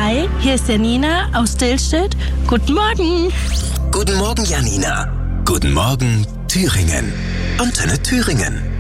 Hi, hier ist Janina aus Dillstedt. Guten Morgen. Guten Morgen, Janina. Guten Morgen, Thüringen. Antenne Thüringen.